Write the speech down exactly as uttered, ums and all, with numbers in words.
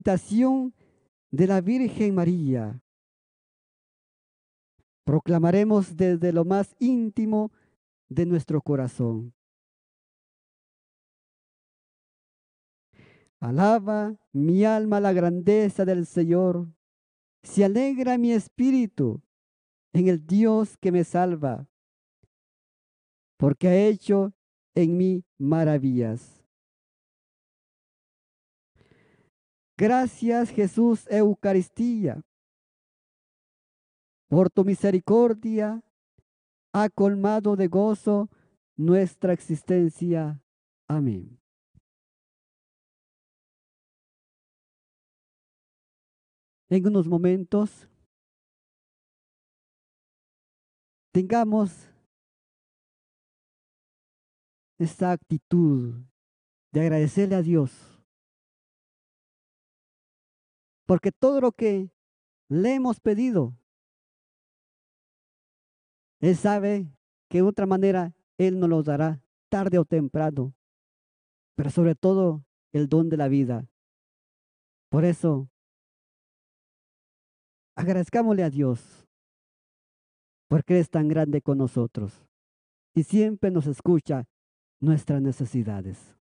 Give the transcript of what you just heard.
visitación de la Virgen María. Proclamaremos desde lo más íntimo de nuestro corazón. Alaba mi alma la grandeza del Señor. Se alegra mi espíritu en el Dios que me salva, porque ha hecho en mí maravillas. Gracias, Jesús Eucaristía, por tu misericordia ha colmado de gozo nuestra existencia. Amén. En unos momentos tengamos esta actitud de agradecerle a Dios, porque todo lo que le hemos pedido, Él sabe que de otra manera Él nos lo dará tarde o temprano, pero sobre todo el don de la vida. Por eso, agradezcámosle a Dios, porque Él es tan grande con nosotros y siempre nos escucha nuestras necesidades.